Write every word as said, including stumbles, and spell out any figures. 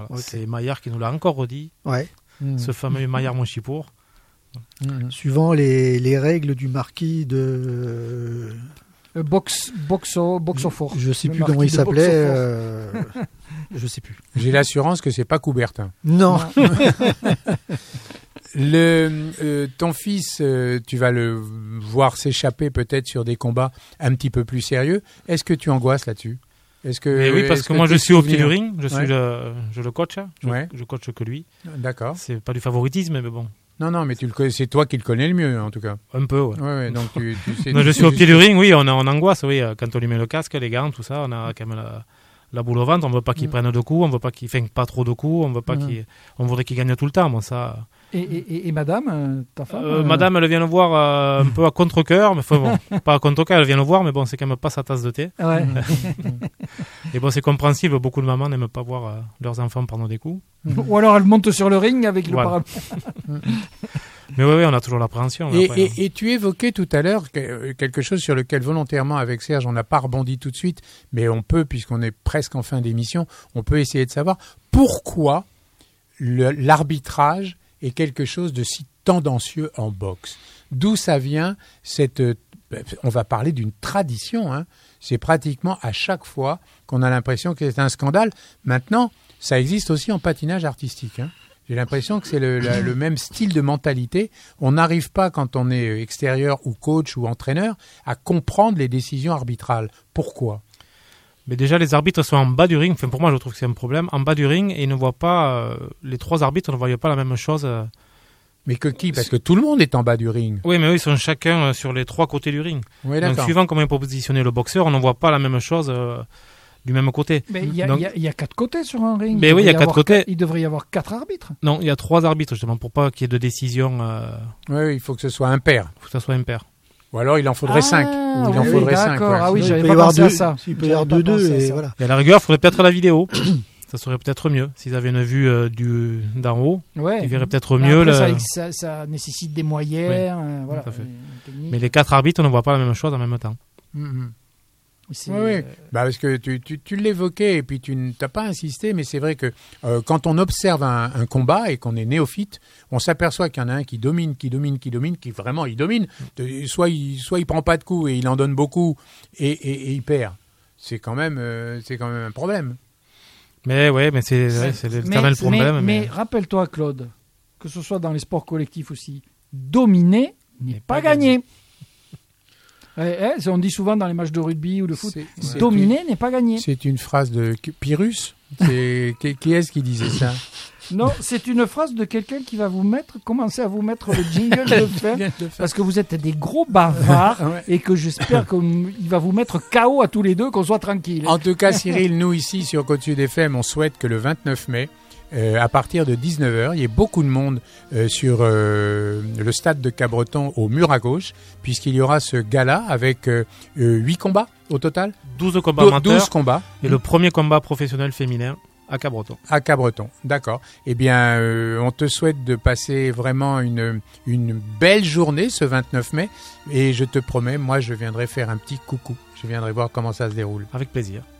okay. C'est Maillard qui nous l'a encore redit. Ouais. Mmh. Ce fameux Maillard Monchipour. Mmh. Suivant les, les règles du marquis de... Euh, box, boxo, boxophore. Je ne sais plus comment il s'appelait. Euh... je ne sais plus. J'ai l'assurance que c'est pas Coubertin. Non. non. Le, euh, ton fils, euh, tu vas le voir s'échapper peut-être sur des combats un petit peu plus sérieux. Est-ce que tu angoisses là-dessus? Est-ce que Mais oui, parce que, que moi je suis au pied du souvenir... ring, je suis ouais. le, je le coach, je, ouais. je coach que lui. D'accord. C'est pas du favoritisme, mais bon. Non, non, mais tu le connais, c'est toi qui le connais le mieux en tout cas. Un peu, ouais. Ouais, ouais, donc tu, tu sais. Non, je suis au pied du ring, oui, on, a, on angoisse, oui, quand on lui met le casque, les gants, tout ça, on a quand même la, la boule au ventre. On veut pas qu'il mmh. prenne de coups, on veut pas qu'il fasse pas trop de coups, on veut pas mmh. qu'il, on voudrait qu'il gagne tout le temps, bon ça. Et, et, et madame, ta femme euh, euh... Madame, elle vient le voir euh, un peu à contre-cœur, mais enfin, bon, pas à contre-cœur, elle vient le voir, mais bon, c'est quand même pas sa tasse de thé. Ouais. Et bon, c'est compréhensible, beaucoup de mamans n'aiment pas voir euh, leurs enfants prendre des coups. Ou alors elles montent sur le ring avec voilà. le parapluie. Mais oui, oui, on a toujours l'appréhension. Et, après, et, et tu évoquais tout à l'heure quelque chose sur lequel volontairement avec Serge, on n'a pas rebondi tout de suite, mais on peut, puisqu'on est presque en fin d'émission, on peut essayer de savoir pourquoi le, l'arbitrage est quelque chose de si tendancieux en boxe. D'où ça vient cette... On va parler d'une tradition, hein. C'est pratiquement à chaque fois qu'on a l'impression que c'est un scandale. Maintenant, ça existe aussi en patinage artistique, hein. J'ai l'impression que c'est le, la, le même style de mentalité. On n'arrive pas, quand on est extérieur ou coach ou entraîneur, à comprendre les décisions arbitrales. Pourquoi ? Mais déjà, les arbitres sont en bas du ring. Enfin, pour moi, je trouve que c'est un problème. En bas du ring, et ils ne voient pas... Euh, les trois arbitres ne voyaient pas la même chose. Euh, mais que qui ? Parce que tout le monde est en bas du ring. Oui, mais eux, ils sont chacun euh, sur les trois côtés du ring. Oui, donc, suivant comment est positionné le boxeur, on ne voit pas la même chose euh, du même côté. Mais il y, y, y a quatre côtés sur un ring. Mais oui, il y a quatre côtés. Il devrait y avoir quatre arbitres. Non, il y a trois arbitres, justement, pour pas qu'il y ait de décision. Euh... Oui, il faut que ce soit impair. Il faut que ce soit impair. Ou alors il en faudrait ah, cinq. Ou il en oui, faudrait d'accord. cinq. Ouais. Ah oui, il j'avais peut pas y avoir pensé deux, à ça. Il peut y avoir deux, deux, et voilà. Et à la rigueur, il faudrait peut-être la vidéo. Ça serait peut-être mieux. S'ils avaient une vue euh, du, d'en haut, ouais. ils verraient peut-être mais mieux. Après, le... ça, ça, ça nécessite des moyens. Oui, euh, voilà, mais les quatre arbitres ne voient pas la même chose en même temps. Mm-hmm. C'est, oui, oui. euh... Bah parce que tu, tu, tu l'évoquais et puis tu n'as pas insisté, mais c'est vrai que euh, quand on observe un, un combat et qu'on est néophyte, on s'aperçoit qu'il y en a un qui domine, qui domine, qui domine, qui vraiment il domine. Soit il, soit il prend pas de coups et il en donne beaucoup et, et, et il perd. C'est quand même, euh, c'est quand même un problème. Mais ouais, mais c'est, c'est, c'est l'éternel mais, problème. Mais, mais... mais rappelle-toi, Claude, que ce soit dans les sports collectifs aussi, dominer n'est pas, pas gagné. gagné. Eh, eh, on dit souvent dans les matchs de rugby ou de foot, c'est, c'est dominer une, n'est pas gagné. C'est une phrase de Pyrrhus. C'est, qui, qui est-ce qui disait ça? Non, c'est une phrase de quelqu'un qui va vous mettre, commencer à vous mettre le jingle de fin, parce que vous êtes des gros bavards ouais. et que j'espère qu'il va vous mettre K O à tous les deux, qu'on soit tranquille. En tout cas, Cyril, nous ici sur Côte-Sud F M, on souhaite que le vingt-neuf mai, Euh, à partir de dix-neuf heures, il y a beaucoup de monde euh, sur euh, le stade de Cabreton au mur à gauche, puisqu'il y aura ce gala avec euh, euh, huit combats au total. douze combats amateurs. douze combats. Et le premier combat professionnel féminin à Cabreton. À Cabreton, d'accord. Eh bien, euh, on te souhaite de passer vraiment une, une belle journée ce vingt-neuf mai. Et je te promets, moi, je viendrai faire un petit coucou. Je viendrai voir comment ça se déroule. Avec plaisir.